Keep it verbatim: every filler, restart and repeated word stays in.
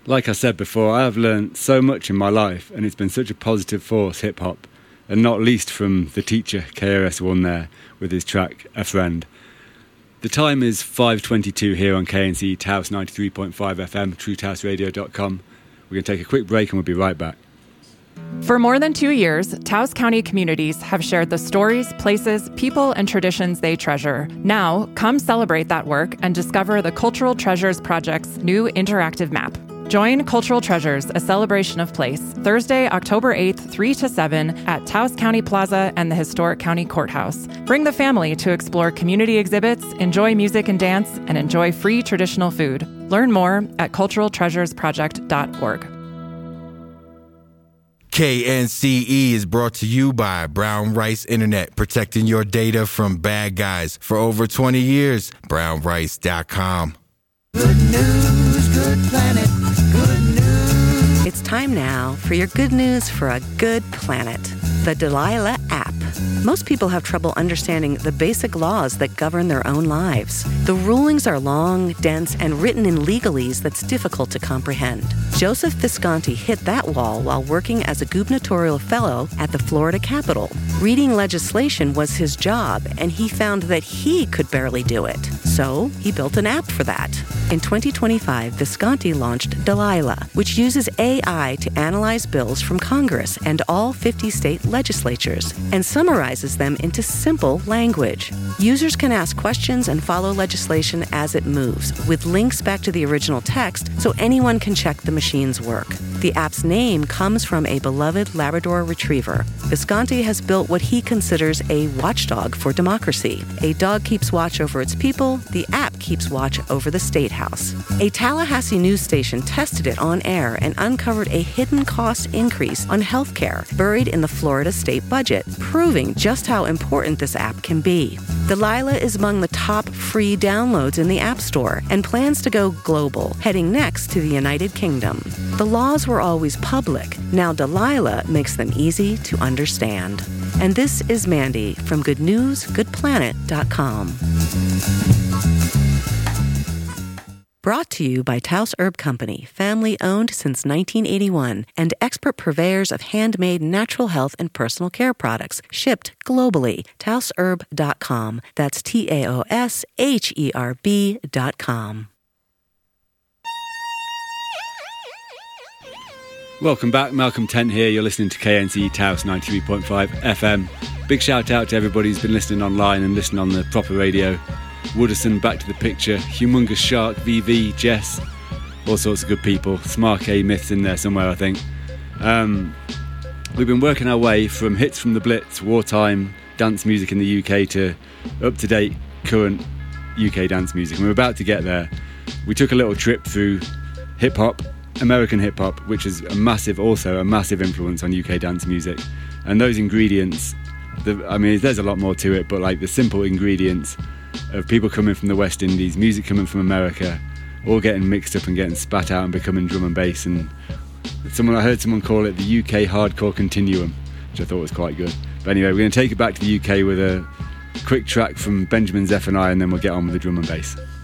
Like I said before, I have learned so much in my life, and it's been such a positive force, hip-hop, and not least from the teacher, K R S One there, with his track, A Friend. The time is five twenty-two here on K N C Taos ninety-three point five F M, true taos radio dot com. We're going to take a quick break and we'll be right back. For more than two years, Taos County communities have shared the stories, places, people, and traditions they treasure. Now, come celebrate that work and discover the Cultural Treasures Project's new interactive map. Join Cultural Treasures, a celebration of place, Thursday, October eighth, three to seven at Taos County Plaza and the Historic County Courthouse. Bring the family to explore community exhibits, enjoy music and dance, and enjoy free traditional food. Learn more at cultural treasures project dot org. K N C E is brought to you by Brown Rice Internet, protecting your data from bad guys for over twenty years. brown rice dot com. Good news, good planet, good news. It's time now for your good news for a good planet. The Delilah app. Most people have trouble understanding the basic laws that govern their own lives. The rulings are long, dense, and written in legalese that's difficult to comprehend. Joseph Visconti hit that wall while working as a gubernatorial fellow at the Florida Capitol. Reading legislation was his job, and he found that he could barely do it. So he built an app for that. In twenty twenty-five, Visconti launched Delilah, which uses A I to analyze bills from Congress and all fifty state legislatures and summarizes them into simple language. Users can ask questions and follow legislation as it moves, with links back to the original text so anyone can check the machine's work. The app's name comes from a beloved Labrador retriever. Visconti has built what he considers a watchdog for democracy. A dog keeps watch over its people, the app keeps watch over the State House. A Tallahassee news station tested it on air and uncovered a hidden cost increase on health care buried in the Florida state budget, proving just how important this app can be. Delilah is among the top free downloads in the App Store and plans to go global, heading next to the United Kingdom. The laws were always public. Now Delilah makes them easy to understand. And this is Mandy from good news good planet dot com. Brought to you by Taos Herb Company, family-owned since nineteen eighty-one, and expert purveyors of handmade natural health and personal care products, shipped globally. taos herb dot com. That's T A O S H E R B dot com. Welcome back, Malcolm Tent here. You're listening to K N C Taos ninety-three point five F M. Big shout out to everybody who's been listening online and listening on the proper radio. Wooderson, Back to the Picture, Humongous Shark, V V, Jess, all sorts of good people. Smart A Myths in there somewhere, I think. Um, we've been working our way from hits from the Blitz, wartime dance music in the U K, to up-to-date current U K dance music, and we're about to get there. We took a little trip through hip-hop, American hip-hop, which is a massive, also a massive influence on U K dance music. And those ingredients, the, I mean, there's a lot more to it, but like the simple ingredients of people coming from the West Indies, music coming from America, all getting mixed up and getting spat out and becoming drum and bass. And someone, I heard someone call it the U K hardcore continuum, which I thought was quite good. But anyway, we're going to take it back to the U K with a quick track from Benjamin Zephaniah, and then we'll get on with the drum and bass.